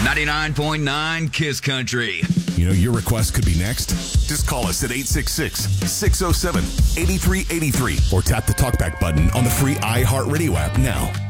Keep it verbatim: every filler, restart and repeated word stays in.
ninety-nine point nine Kiss Country. You know, your request could be next. Just call us at eight six six, six oh seven, eight three eight three or tap the talkback button on the free iHeartRadio app now.